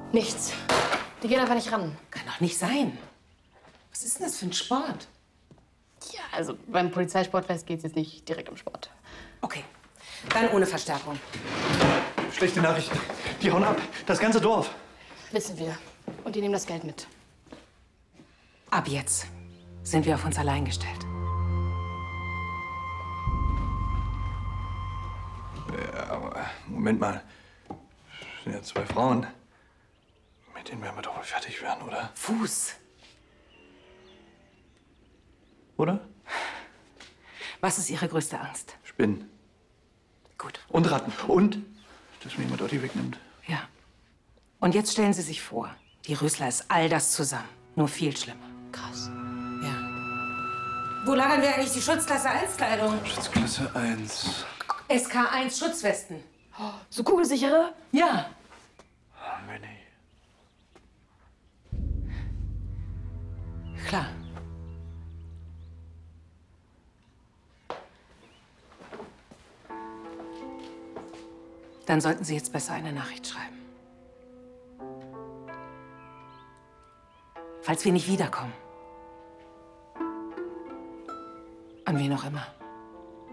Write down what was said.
Nichts. Die gehen einfach nicht ran. Kann doch nicht sein. Was ist denn das für ein Sport? Ja, also beim Polizeisportfest geht es jetzt nicht direkt um Sport. Okay, dann ohne Verstärkung. Schlechte Nachrichten. Die hauen ab. Das ganze Dorf. Wissen wir. Und die nehmen das Geld mit. Ab jetzt sind wir auf uns allein gestellt. Ja, aber Moment mal. Das sind ja 2 Frauen. Mit denen werden wir doch wohl fertig werden, oder? Fuß. Oder? Was ist Ihre größte Angst? Spinnen. Gut. Und Ratten. Und, dass mir jemand Dotti wegnimmt. Ja. Und jetzt stellen Sie sich vor, die Rösler ist all das zusammen. Nur viel schlimmer. Krass. Ja. Wo lagern wir eigentlich die Schutzklasse 1 Kleidung? Schutzklasse 1. SK1 Schutzwesten. Oh, so kugelsichere? Ja. Haben wir nicht. Klar. Dann sollten Sie jetzt besser eine Nachricht schreiben. Falls wir nicht wiederkommen. An wen auch immer.